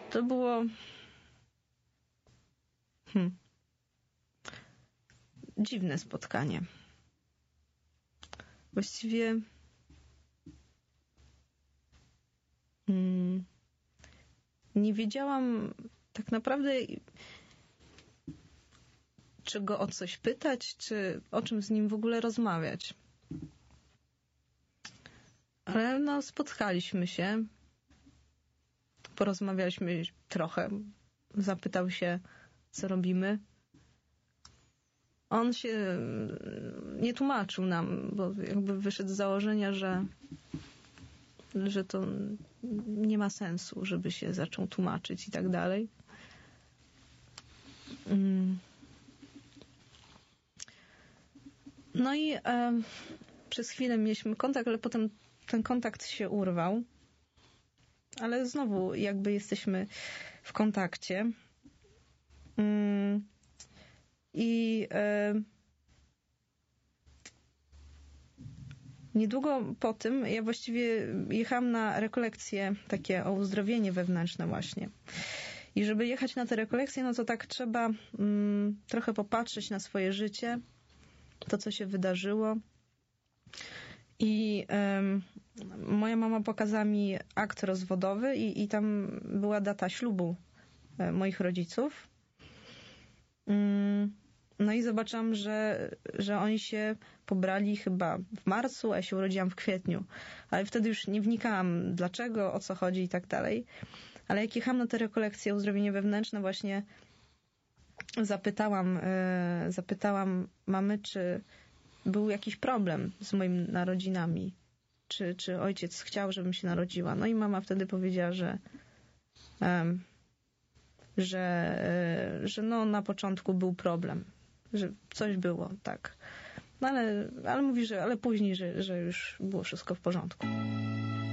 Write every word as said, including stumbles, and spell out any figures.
To było hmm, dziwne spotkanie. Właściwie hmm, nie wiedziałam tak naprawdę, czy go o coś pytać, czy o czym z nim w ogóle rozmawiać. Ale no, spotkaliśmy się, porozmawialiśmy trochę, zapytał się, co robimy. On się nie tłumaczył nam, bo jakby wyszedł z założenia, że, że to nie ma sensu, żeby się zaczął tłumaczyć i tak dalej. No i e, przez chwilę mieliśmy kontakt, ale potem ten kontakt się urwał. Ale znowu jakby jesteśmy w kontakcie. Mm, I e, niedługo po tym ja właściwie jechałam na rekolekcje takie o uzdrowienie wewnętrzne właśnie. I żeby jechać na te rekolekcje, no to tak trzeba mm, trochę popatrzeć na swoje życie, to, co się wydarzyło. I um, moja mama pokazała mi akt rozwodowy i, i tam była data ślubu e, moich rodziców. Um, no i zobaczyłam, że, że oni się pobrali chyba w marcu, a ja się urodziłam w kwietniu. Ale wtedy już nie wnikałam dlaczego, o co chodzi i tak dalej. Ale jak jechałam na te rekolekcje uzdrowienie wewnętrzne, właśnie zapytałam, e, zapytałam mamy, czy był jakiś problem z moimi narodzinami. Czy, czy ojciec chciał, żebym się narodziła. No i mama wtedy powiedziała, że um, że, że no na początku był problem. Że coś było, tak. No ale, ale mówi, że ale później, że, że już było wszystko w porządku.